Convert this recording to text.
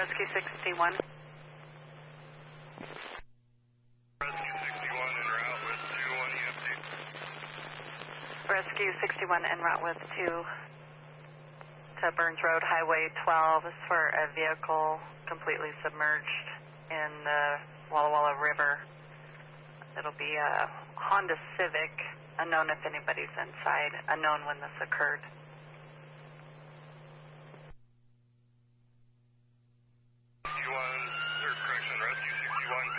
Rescue 61. Rescue 61 en route with 21 EMT. Rescue 61 en route with 2 to Burns Road, Highway 12. This is for a vehicle completely submerged in the Walla Walla River. It'll be a Honda Civic, unknown if anybody's inside, unknown when this occurred.